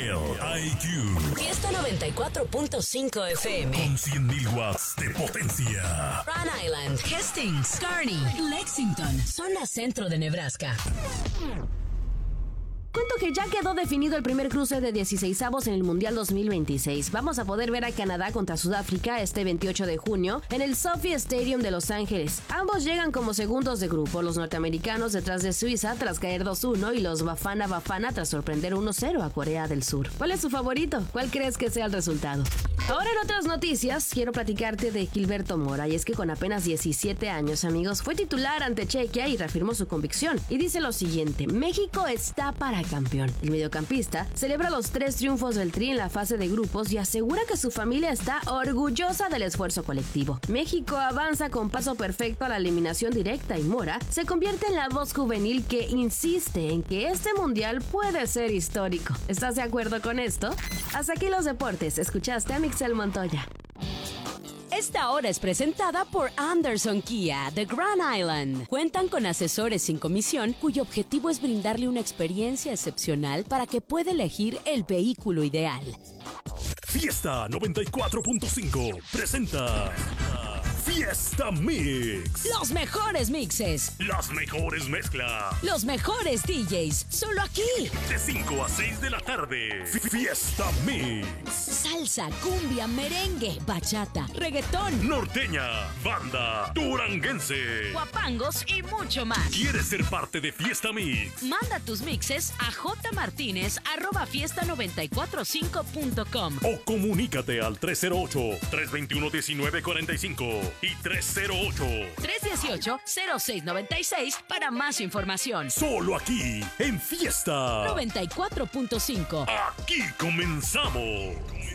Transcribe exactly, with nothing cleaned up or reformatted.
I Q. Fiesta noventa y cuatro punto cinco F M. Con cien mil watts de potencia. Rhode Island, Hastings, Kearney, Lexington, zona centro de Nebraska. Cuento que ya quedó definido el primer cruce de dieciseisavos en el Mundial dos mil veintiséis. Vamos a poder ver a Canadá contra Sudáfrica este veintiocho de junio en el SoFi Stadium de Los Ángeles. Ambos llegan como segundos de grupo, los norteamericanos detrás de Suiza tras caer dos uno y los Bafana Bafana tras sorprender uno cero a Corea del Sur. ¿Cuál es su favorito? ¿Cuál crees que sea el resultado? Ahora en otras noticias, quiero platicarte de Gilberto Mora, y es que con apenas diecisiete años, amigos, fue titular ante Chequia y reafirmó su convicción. Y dice lo siguiente: México está para campeón. El mediocampista celebra los tres triunfos del Tri en la fase de grupos y asegura que su familia está orgullosa del esfuerzo colectivo. México avanza con paso perfecto a la eliminación directa y Mora se convierte en la voz juvenil que insiste en que este mundial puede ser histórico. ¿Estás de acuerdo con esto? Hasta aquí los deportes. Escuchaste a Mixel Montoya. Esta hora es presentada por Anderson Kia de Grand Island. Cuentan con asesores sin comisión cuyo objetivo es brindarle una experiencia excepcional para que pueda elegir el vehículo ideal. Fiesta noventa y cuatro punto cinco presenta Fiesta Mix. Los mejores mixes, Las mejores mezclas. los mejores D Js, solo aquí. De cinco a seis de la tarde. Fiesta Mix. Salsa, cumbia, merengue, bachata, reggaetón, Norteña, banda, duranguense. guapangos y mucho más. ¿Quieres ser parte de Fiesta Mix? Manda tus mixes a jmartinez arroba fiesta noventa y cuatro cinco punto com O comunícate al tres cero ocho, tres dos uno, uno nueve cuatro cinco y tres cero ocho, tres uno ocho, cero seis nueve seis para más información. Solo aquí, en Fiesta noventa y cuatro punto cinco. Aquí comenzamos.